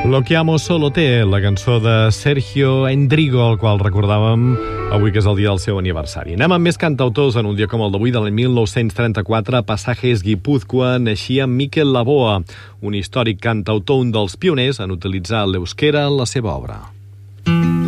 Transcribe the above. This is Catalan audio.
Lo que amo solo te, la cançó de Sergio Endrigo, el qual recordàvem avui que és el dia del seu aniversari. Anem amb més cantautors. En un dia com el d'avui, de l'any 1934, a Pasajes, Guipúzcoa, naixia Miquel Laboa, un històric cantautor, un dels pioners en utilitzar l'euskera en la seva obra.